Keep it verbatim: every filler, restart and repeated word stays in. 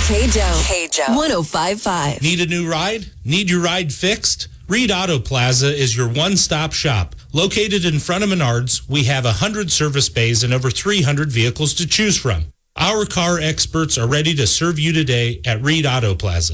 K-Joe. K-Joe. one oh five point five. Need a new ride? Need your ride fixed? Reed Auto Plaza is your one-stop shop. Located in front of Menards, we have one hundred service bays and over three hundred vehicles to choose from. Our car experts are ready to serve you today at Reed Auto Plaza.